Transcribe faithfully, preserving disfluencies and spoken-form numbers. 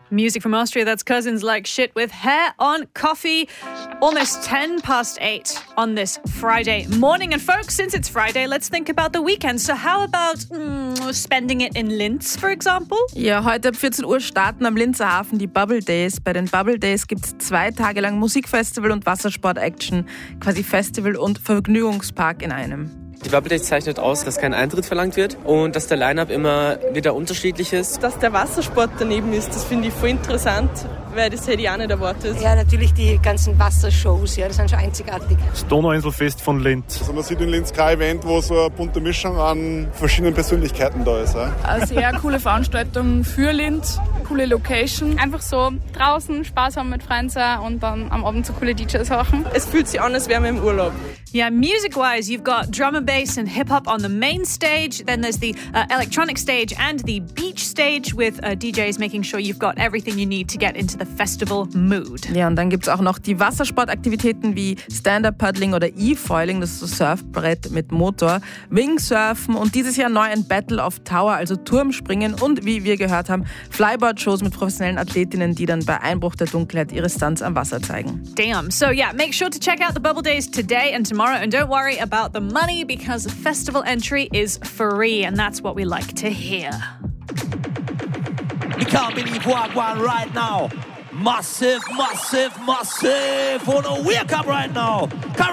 Music from Austria, that's Cousins Like Shit with Hair on Coffee. Almost ten past eight on this Friday morning. And folks, since it's Friday, let's think about the weekend. So how about mm, spending it in Linz, for example? Ja, heute ab vierzehn Uhr starten am Linzer Hafen die Bubble Days. Bei den Bubble Days gibt es zwei Tage lang Musikfestival und Wassersport-Action, quasi Festival und Vergnügungspark in einem. Die Bubble Days zeichnet aus, dass kein Eintritt verlangt wird und dass der Line-Up immer wieder unterschiedlich ist. Dass der Wassersport daneben ist, das finde ich voll interessant, weil das hätte ich auch nicht erwartet. Ja, natürlich die ganzen Wassershows, ja, die sind schon einzigartig. Das Donauinselfest von Linz. Also man sieht in Linz kein Event, wo so eine bunte Mischung an verschiedenen Persönlichkeiten da ist. Ja. Eine sehr coole Veranstaltung für Linz, coole Location. Einfach so draußen Spaß haben mit Freunden und dann am Abend so coole D Js machen. Es fühlt sich an, als wären wir im Urlaub. Yeah, music-wise, you've got drum and bass and hip-hop on the main stage. Then there's the uh, electronic stage and the beach stage with uh, D Js making sure you've got everything you need to get into the festival mood. Ja, und dann gibt es auch noch die Wassersportaktivitäten wie Stand-Up-Paddling oder E-Foiling, das ist so Surfbrett mit Motor, Wingsurfen und dieses Jahr neu ein Battle of Tower, also Turmspringen und, wie wir gehört haben, Flyboard-Shows mit professionellen Athletinnen, die dann bei Einbruch der Dunkelheit ihre Stunts am Wasser zeigen. Damn. So yeah, make sure to check out the Bubble Days today and tomorrow. And don't worry about the money because the festival entry is free, and that's what we like to hear. You can't believe what one right now. Massive, massive, massive. Oh no, wake up right now.